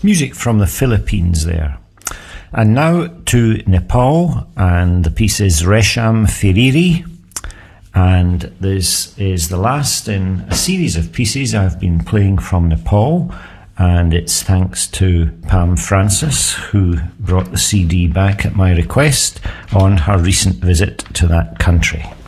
Music from the Philippines there. And now to Nepal, and the piece is Resham Firiri, and this is the last in a series of pieces I've been playing from Nepal, and it's thanks to Pam Francis, who brought the CD back at my request on her recent visit to that country.